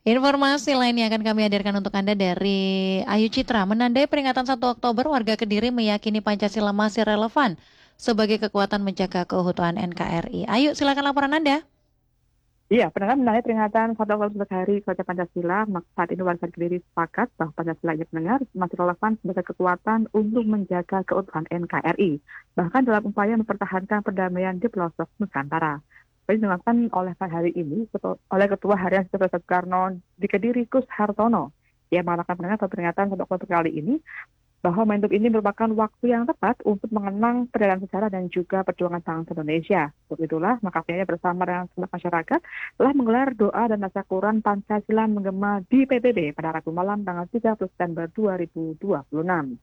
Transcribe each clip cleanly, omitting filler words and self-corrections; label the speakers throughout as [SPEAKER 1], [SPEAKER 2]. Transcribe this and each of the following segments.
[SPEAKER 1] Informasi lain yang akan kami hadirkan untuk Anda dari Ayu Citra. Menandai peringatan 1 Oktober, warga Kediri meyakini Pancasila masih relevan sebagai kekuatan menjaga keutuhan NKRI. Ayu, silakan laporan Anda.
[SPEAKER 2] Iya, pendengar mengenai peringatan 1 Oktober sebagai Hari Kebangsaan Pancasila, maka saat ini warga Kediri sepakat bahwa Pancasila ini pendengar masih relevan sebagai kekuatan untuk menjaga keutuhan NKRI, bahkan dalam upaya mempertahankan perdamaian di pelosok Nusantara. Ini dilakukan oleh hari ini oleh Ketua Harian Sultan Soekarno di Kediri, Kus Hartono. Ia mengatakan pendengar pada peringatan 1 Oktober kali ini bahwa momentum ini merupakan waktu yang tepat untuk mengenang perjalanan sejarah dan juga perjuangan bangsa Indonesia. Untuk itulah, maka pihaknya bersama dengan seluruh masyarakat telah menggelar doa dan tasyakuran Pancasila menggema di PBB pada Rabu malam tanggal 30 September 2026.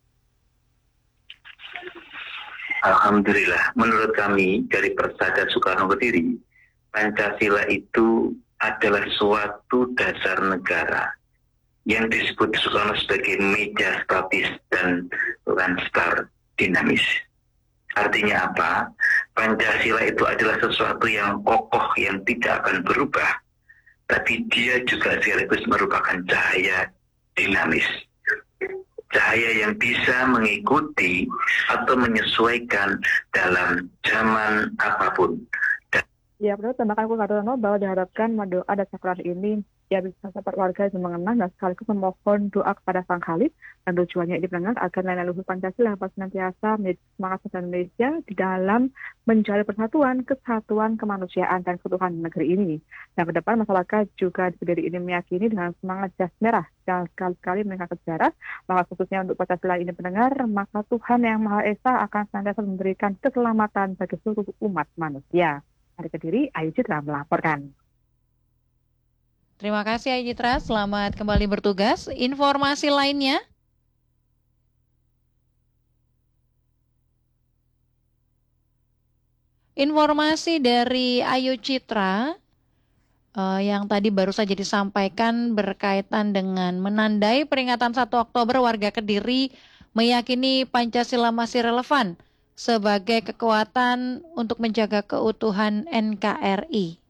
[SPEAKER 3] Alhamdulillah, menurut kami dari Persada Soekarno Kediri, Pancasila itu adalah suatu dasar negara yang disebut Soekarno sebagai meja statis dan star dinamis. Artinya apa? Pancasila itu adalah sesuatu yang kokoh yang tidak akan berubah, tapi dia juga sekaligus merupakan cahaya dinamis. Cahaya yang bisa mengikuti atau menyesuaikan dalam zaman apapun.
[SPEAKER 2] Ya, perlu tambahkan Kus Hartono bahwa diharapkan doa dan tasyakuran ini ya bisa dapat warga yang mengenang dan sekaligus memohon doa kepada Sang Khalid, dan tujuannya ini pendengar agar nilai luhur Pancasila dapat senantiasa menjadi semangat bangsa Indonesia di dalam mencari persatuan, kesatuan, kemanusiaan dan keutuhan negeri ini. Dan ke depan masyarakat juga di Kediri ini meyakini dengan semangat jas merah yang sekali-kali mengangkat sejarah, maka khususnya untuk Pancasila ini pendengar, maka Tuhan Yang Maha Esa akan senantiasa memberikan keselamatan bagi seluruh umat manusia. Dari Kediri, Ayu Citra melaporkan.
[SPEAKER 1] Terima kasih Ayu Citra, selamat kembali bertugas. Informasi lainnya, informasi dari Ayu Citra yang tadi baru saja disampaikan berkaitan dengan menandai peringatan 1 Oktober, warga Kediri meyakini Pancasila masih relevan sebagai kekuatan untuk menjaga keutuhan NKRI.